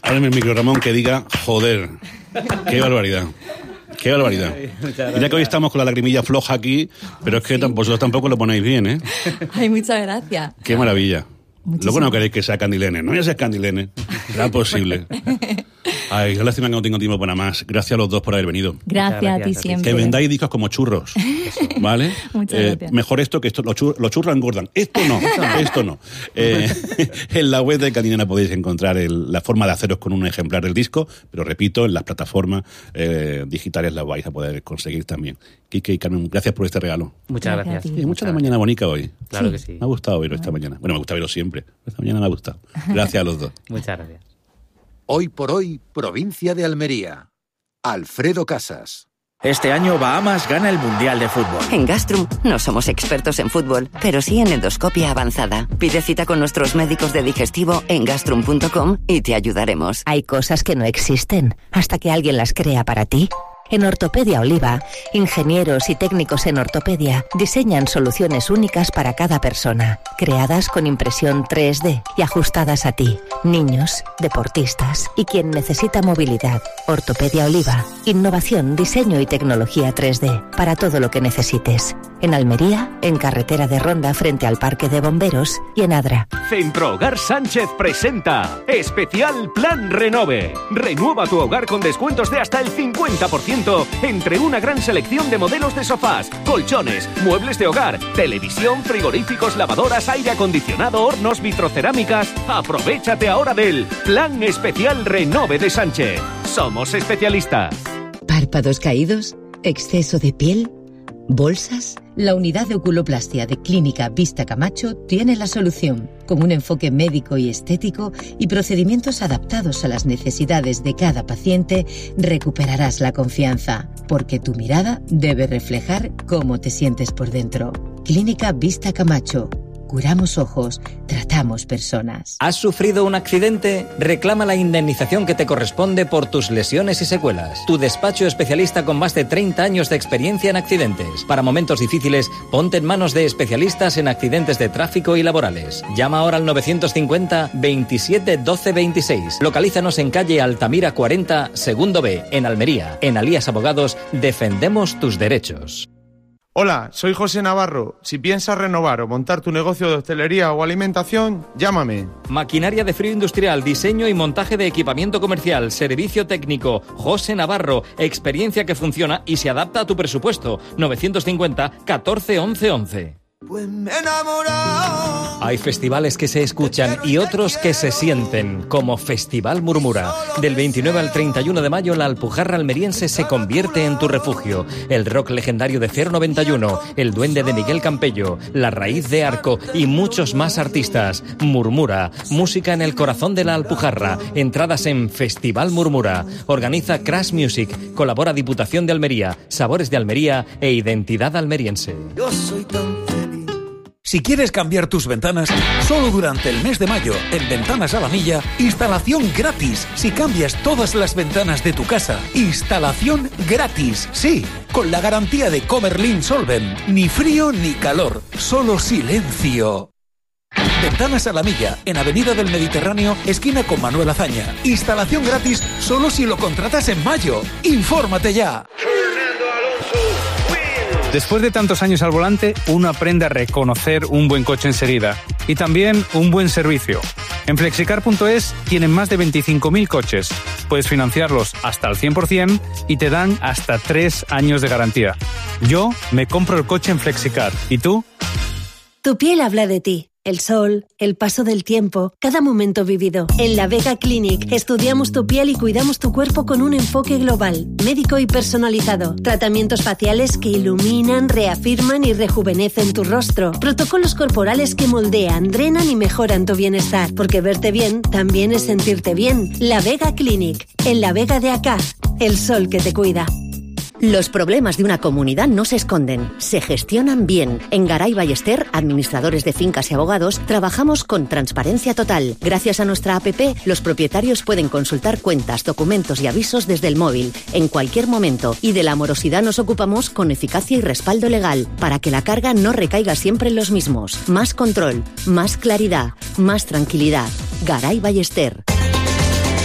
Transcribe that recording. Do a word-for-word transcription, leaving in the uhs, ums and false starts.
Ábreme el micro, Ramón, que diga joder. Qué barbaridad. Qué barbaridad. Mira que hoy estamos con la lagrimilla floja aquí, pero es que sí. Vosotros tampoco lo ponéis bien, ¿eh? Ay, muchas gracias. Qué maravilla. Muchísimo. Luego no queréis que sea Candilene. No voy a ser Candilene. ¿Será posible? Ay, qué lástima que no tengo tiempo para más. Gracias a los dos por haber venido. Gracias, gracias a ti siempre. Que vendáis discos como churros, ¿vale? Muchas eh, gracias. Mejor esto que esto. Los churros, los churros engordan. Esto no, esto no. Eh, en la web de Candilena podéis encontrar el, la forma de haceros con un ejemplar del disco, pero repito, en las plataformas eh, digitales la vais a poder conseguir también. Quique y Carmen, gracias por este regalo. Muchas gracias. Sí, mucha de mañana bonita hoy. Claro sí. que sí. Me ha gustado verlo esta mañana. Bueno, me gusta verlo siempre. Esta mañana me ha gustado. Gracias a los dos. Muchas gracias. Hoy por hoy, provincia de Almería. Alfredo Casas. Este año Bahamas gana el Mundial de Fútbol. En Gastrum no somos expertos en fútbol, pero sí en endoscopia avanzada. Pide cita con nuestros médicos de digestivo en gastrum punto com y te ayudaremos. Hay cosas que no existen hasta que alguien las crea para ti. En Ortopedia Oliva, ingenieros y técnicos en ortopedia diseñan soluciones únicas para cada persona, creadas con impresión tres D y ajustadas a ti, niños, deportistas y quien necesita movilidad. Ortopedia Oliva, innovación, diseño y tecnología tres D para todo lo que necesites. En Almería, en Carretera de Ronda frente al Parque de Bomberos y en Adra. Centro Hogar Sánchez presenta Especial Plan Renove. Renueva tu hogar con descuentos de hasta el cincuenta por ciento entre una gran selección de modelos de sofás, colchones, muebles de hogar, televisión, frigoríficos, lavadoras, aire acondicionado, hornos, vitrocerámicas. Aprovechate ahora del Plan Especial Renove de Sánchez. Somos especialistas. ¿Párpados caídos? ¿Exceso de piel? ¿Bolsas? La unidad de oculoplastia de Clínica Vista Camacho tiene la solución, con un enfoque médico y estético y procedimientos adaptados a las necesidades de cada paciente. Recuperarás la confianza, porque tu mirada debe reflejar cómo te sientes por dentro. Clínica Vista Camacho. Curamos ojos, tratamos personas. ¿Has sufrido un accidente? Reclama la indemnización que te corresponde por tus lesiones y secuelas. Tu despacho especialista con más de treinta años de experiencia en accidentes. Para momentos difíciles, ponte en manos de especialistas en accidentes de tráfico y laborales. Llama ahora al novecientos cincuenta veintisiete doce veintiséis. Localízanos en calle Altamira cuarenta, segundo B, en Almería. En Alías Abogados, defendemos tus derechos. Hola, soy José Navarro. Si piensas renovar o montar tu negocio de hostelería o alimentación, llámame. Maquinaria de frío industrial, diseño y montaje de equipamiento comercial, servicio técnico. José Navarro, experiencia que funciona y se adapta a tu presupuesto. novecientos cincuenta catorce once once. Pues me he enamorado. Hay festivales que se escuchan y otros que se sienten, como Festival Murmura. Del veintinueve al treinta y uno de mayo, la Alpujarra almeriense se convierte en tu refugio. El rock legendario de cero noventa y uno, el duende de Miguel Campello, la raíz de Arco y muchos más artistas. Murmura, música en el corazón de la Alpujarra. Entradas en Festival Murmura. Organiza Crash Music. Colabora Diputación de Almería, Sabores de Almería e Identidad Almeriense. Yo soy tan Si quieres cambiar tus ventanas, solo durante el mes de mayo, en Ventanas a la Milla, instalación gratis. Si cambias todas las ventanas de tu casa, instalación gratis. Sí, con la garantía de Comerlin Solvent. Ni frío ni calor, solo silencio. Ventanas a la Milla, en Avenida del Mediterráneo, esquina con Manuel Azaña. Instalación gratis solo si lo contratas en mayo. ¡Infórmate ya! Después de tantos años al volante, uno aprende a reconocer un buen coche enseguida y también un buen servicio. En flexicar punto es tienen más de veinticinco mil coches. Puedes financiarlos hasta el cien por ciento y te dan hasta tres años de garantía. Yo me compro el coche en Flexicar. ¿Y tú? Tu piel habla de ti. El sol, el paso del tiempo, cada momento vivido. En La Vega Clinic estudiamos tu piel y cuidamos tu cuerpo con un enfoque global, médico y personalizado. Tratamientos faciales que iluminan, reafirman y rejuvenecen tu rostro. Protocolos corporales que moldean, drenan y mejoran tu bienestar. Porque verte bien también es sentirte bien. La Vega Clinic, en La Vega de Acá, el sol que te cuida. Los problemas de una comunidad no se esconden, se gestionan bien. En Garay Ballester, administradores de fincas y abogados, trabajamos con transparencia total. Gracias a nuestra app, los propietarios pueden consultar cuentas, documentos y avisos desde el móvil, en cualquier momento. Y de la morosidad nos ocupamos con eficacia y respaldo legal, para que la carga no recaiga siempre en los mismos. Más control, más claridad, más tranquilidad. Garay Ballester.